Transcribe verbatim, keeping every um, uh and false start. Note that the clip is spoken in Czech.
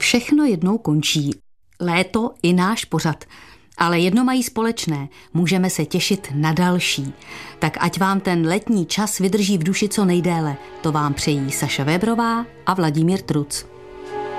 Všechno jednou končí. Léto i náš pořad. Ale jedno mají společné. Můžeme se těšit na další. Tak ať vám ten letní čas vydrží v duši co nejdéle. To vám přejí Saša Vébrová a Vladimír Truc.